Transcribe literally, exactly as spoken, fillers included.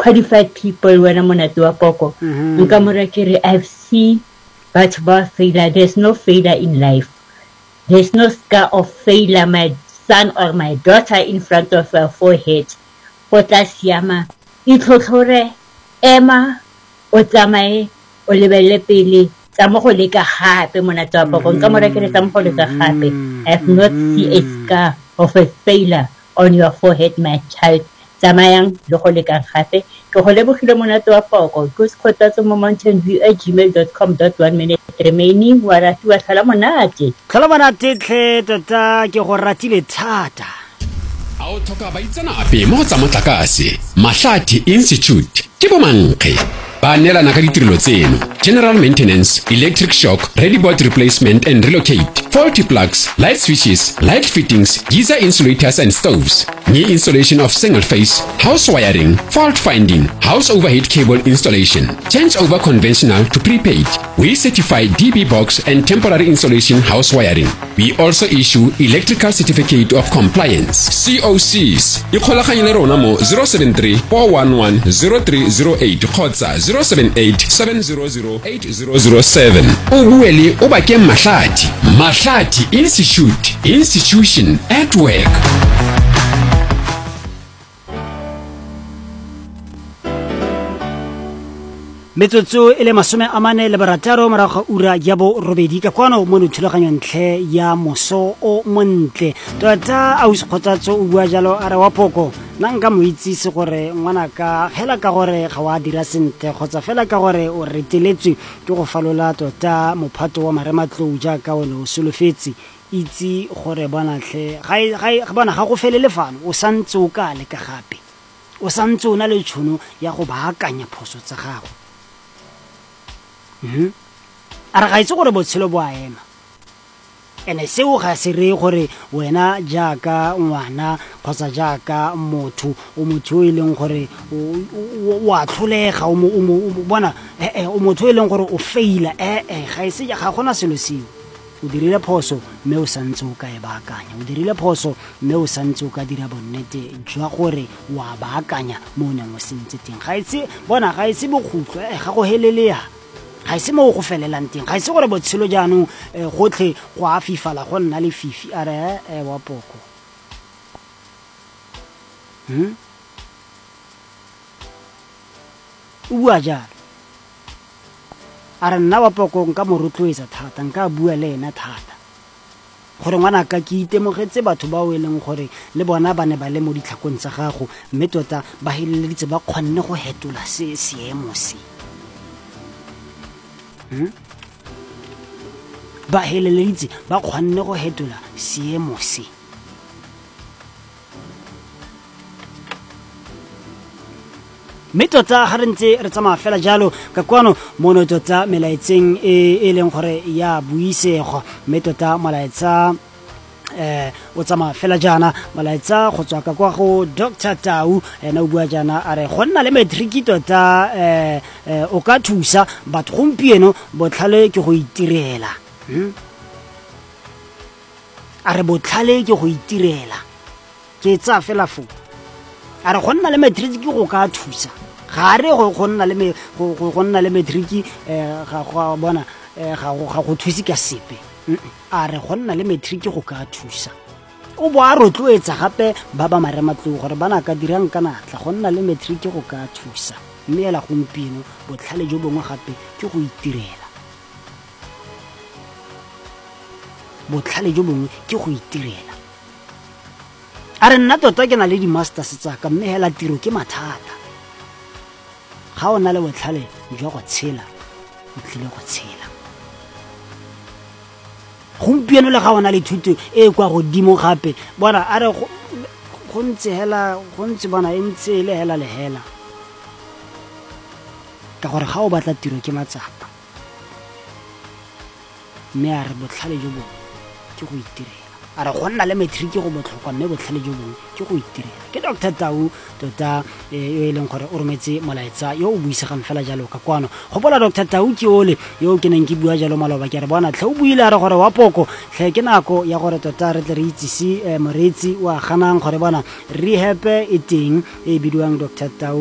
qualified people wena monate wa poko nka mo ra ke re I've seen but ba failure. There's no failure in life. There's no scar of failure my son or my daughter in front of her forehead. Potla siama itlhotlhore ema o tsamae o lebelle pele tsa mo go leka gape monate wa poko nka mo ra ke re tsa mo go leka gape. I have not seen a scar of a failure on your forehead my child. Tsamayang le go leka gape ke go lebogile monate wa poko go skhotatso mo mountain view at gmail dot com dot one minute remaining wa rati wa tlhala monate tlhala monate tle tota ke go ratile thata a o thoka ba itsana ape mo tsa motlakase Mahlati Institute ke bomankge ba nelana ka ditirelo tseno general maintenance, electric shock, ready board replacement and relocate, faulty plugs, light switches, light fittings, geyser insulators and stoves, new installation of single phase, house wiring, fault finding, house overhead cable installation, change over conventional to prepaid. We certify D B box and temporary installation house wiring. We also issue electrical certificate of compliance. C O Cs. Ikgolaganye le rona mo zero seven three, four one one, zero three zero eight kgotsa zero seven eight, seven zero zero, eight zero zero seven. O buele o ba ke Mahlati. Mahlati Institute. Institution at work. metsotso e le masome a mane le barataro morago ura ya bo robedi ka kwano mo thulaganyong ntle ya moso o montle tota a usikgotsatso o bua jalo a re wa poko nna nka mo itsise gore ngwana ka hela ka gore ga wa dira sente kgotsa fela ka gore o reteletswe ke go falola tota mophato wa marematlou jaaka o ne o solofetse itse gore bona tle ga bona ga go felele fano o santse o ka le ka gape o santse o na le tšhono ya go baakanya phoso tsa gago Mhm. Ara ga itse gore botshelo bo a ema. Ene seo ga se re gore wena jaaka ngwana kgotsa jaaka motho o motho e leng gore wa tlholega o mo bona eh o motho e leng gore o faila eh eh ga ise ga gona selo seo. O dirile phoso mme o santse o ka e baakanya. O dirile phoso mme o santse o ka dira bonnete jwa gore wa baakanya mo neng o sentse teng. Ga ise bona ga ise bogutlo eh ga go helelea. Ga ise mo go felelang teng ga ise gore botshelo jaanong gotlhe go a fifala go nna le fifi a re e wa poko hm o bua jalo a re nna wa poko nka mo rotloetsa thata nka bua le ena thata gore ngwana ka ke itemogetse batho ba o eleng gore le bona ba ne ba le mo ditlhakong tsa gago mme tota ba heleleditse ba kgonne go hetola se seemo se ba heleleditse ba kgonne go hetola seemo se mme tota ga re ntse re tsamaya fela jalo ka kwano mono tota melaetseng e leng gore ya buisego mme tota molaetsa eh o tsama fela jana malaitsa go tswa ka kwa go Doctor Tau ena o bua jana a re go nna le matric tota eh o ka thusa batho gompieno botlhale ke go itirela a re botlhale ke go itirela ke tsa fela fo a re go nna le matric ke go ka thusa ga re go go nna le go go nna le matric eh ga go bona ga go ga go thusi ka sepe a re go nna le matric go ka thusa o bo a rotloetsa gape ba ba marematlou gore bana ka dirang kana tla go nna le matric go ka thusa mme ela gompieno botlhale jo bongwe gape ke go itirela botlhale jo bongwe ke go itirela a re nna tota ke na le di masters tsa ka mme hela tiro ke mathata ga o na le botlhale jwa go tshela o tlile go tshela gompieno le ga ona le thuto e kwa godimo gape bona a re go ntse hela go ntse bona e ntse le hela le hela ka gore ga o batla tiro ke matsapa mme a re botlhale jo bo ke go itirela a re go nna le matric go botlhokwa mme botlhale jo bongwe ke go itirela ke Doctor Tau tota yo e leng gore o rometse molaetsa yo o buisegang fela jalo ka kwano go bola Doctor Tau ke ole yo ke neng ke bua jalo maloba ke re bona tle o buile a re gore wa poko tle ke nako ya gore tota re tle re itsisi moretsi wa ganang gore bona rehab e teng e bidiwang Doctor Tau